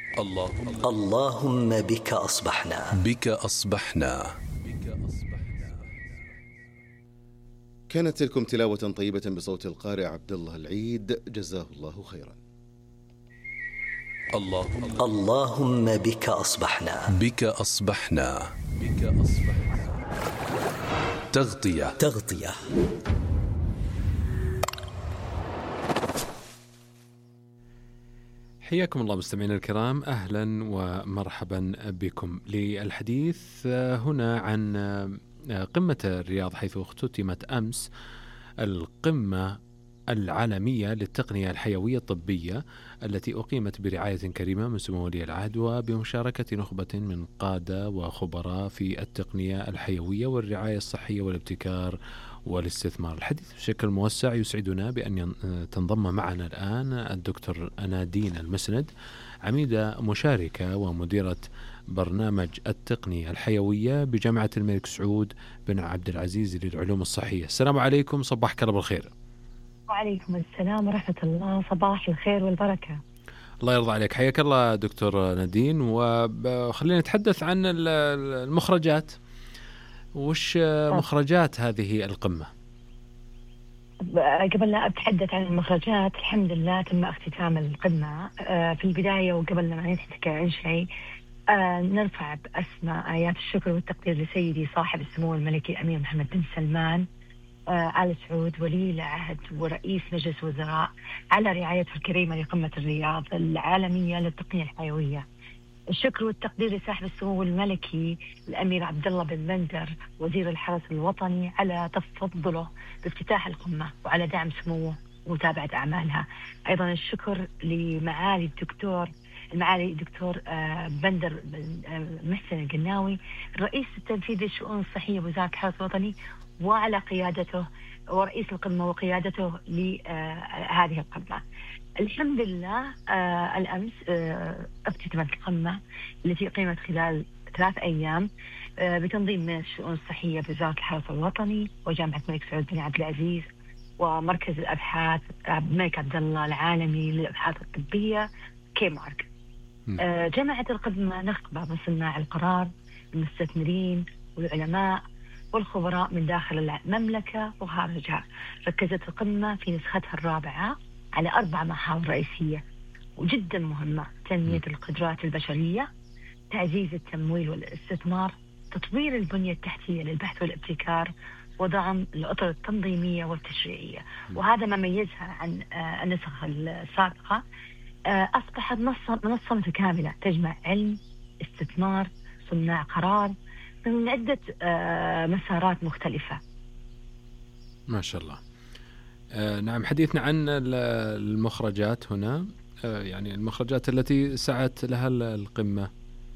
اللهم بك أصبحنا. بك أصبحنا. كانت تلكم تلاوة طيبة بصوت القارئ عبد الله العيد، جزاه الله خيرا. اللهم بك أصبحنا. بك أصبحنا. تغطية. حياكم الله مستمعينا الكرام، أهلا ومرحبا بكم للحديث هنا عن قمة الرياض، حيث اختتمت أمس القمة العالمية للتقنية الحيوية الطبية التي أقيمت برعاية كريمة من سمو ولي العهد وبمشاركة نخبة من قادة وخبراء في التقنية الحيوية والرعاية الصحية والابتكار والاستثمار. الحديث بشكل موسع يسعدنا بأن تنضم معنا الآن الدكتور نادين المسند، عميدة مشاركة ومديرة برنامج التقنية الحيوية بجامعة الملك سعود بن عبد العزيز للعلوم الصحية. السلام عليكم، صباحك الله بالخير. وعليكم السلام ورحمة الله، صباح الخير والبركة. الله يرضى عليك، حياك الله دكتور نادين. وخلينا نتحدث عن المخرجات. وش مخرجات هذه القمة؟ قبل لا أتحدث عن المخرجات، الحمد لله تم اختتام القمة. في البداية وقبل ما نحكي عن شيء، نرفع بأسماء آيات الشكر والتقدير لسيدي صاحب السمو الملكي الأمير محمد بن سلمان آل سعود ولي العهد ورئيس مجلس وزراء على رعايته الكريمة لقمة الرياض العالمية للتقنية الحيوية. الشكر والتقدير لصاحب السمو الملكي الأمير عبد الله بن بندر وزير الحرس الوطني على تفضله بافتتاح القمة وعلى دعم سموه ومتابعة أعمالها. أيضا الشكر لمعالي الدكتور بندر محسن القناوي الرئيس التنفيذي للشؤون الصحية بوزارة الحرس الوطني وعلى قيادته ورئيس القمة وقيادته لهذه القمة. الحمد لله الأمس افتتمت القمة التي أقيمت خلال 3 أيام بتنظيم من الشؤون الصحية بوزارة الحرس الوطني وجامعة الملك سعود بن عبد العزيز ومركز الأبحاث الملك عبد الله العالمي للأبحاث الطبية كيمارك. جمعت القمة نخبة من صناع القرار، المستثمرين والعلماء والخبراء من داخل المملكة وخارجها. ركزت القمة في نسختها الرابعة على 4 محاور رئيسية وجدا مهمة: تنمية القدرات البشرية، تعزيز التمويل والاستثمار، تطوير البنية التحتية للبحث والابتكار، ودعم الأطر التنظيمية والتشريعية. وهذا ما ميزها عن النسخ السابقة. أصبحت منصة متكاملة تجمع علم، استثمار، صناع قرار من عدة مسارات مختلفة. ما شاء الله. نعم، حديثنا عن المخرجات هنا، يعني المخرجات التي سعت لها القمة.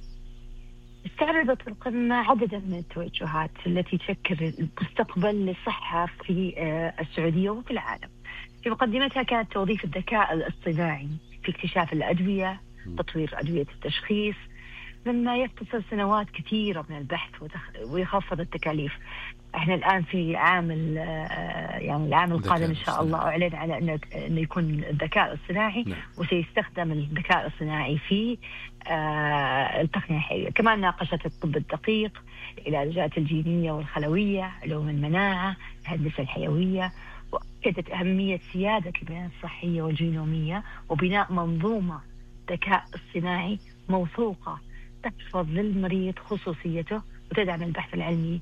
استعرضت القمة عددا من التوجهات التي تشكل المستقبل للصحة في السعودية وفي العالم. في مقدمتها كانت توظيف الذكاء الاصطناعي في اكتشاف الأدوية، تطوير أدوية التشخيص، مما يختصر سنوات كثيرة من البحث ويخفض التكاليف. احنا الآن في عام يعني العام القادم إن شاء الله أعلن على أنه يكون الذكاء الصناعي. وسيستخدم الذكاء الصناعي في التقنية الحيوية. كمان ناقشت الطب الدقيق، العلاجات الجينية والخلوية، علوم المناعة، الهندسة الحيوية، وأكدت أهمية سيادة البيانات الصحية والجينومية وبناء منظومة ذكاء اصطناعي موثوقة تحفظ للمريض خصوصيته وتدعم البحث العلمي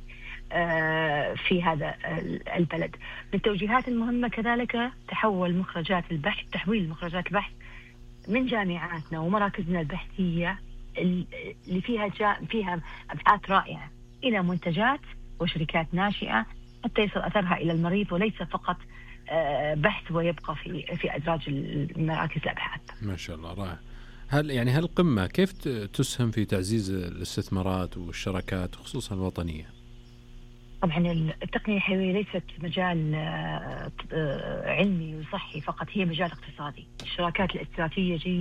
في هذا البلد. من التوجيهات المهمة كذلك تحويل مخرجات البحث من جامعاتنا ومراكزنا البحثية اللي فيها أبحاث رائعة إلى منتجات وشركات ناشئة حتى يصل أثرها إلى المريض وليس فقط بحث ويبقى في أدراج مراكز الأبحاث. ما شاء الله، رائع. هل القمة كيف تسهم في تعزيز الاستثمارات والشراكات خصوصا الوطنية؟ طبعا التقنية الحيوية ليست مجال علمي وصحي فقط، هي مجال اقتصادي. الشراكات الاستراتيجية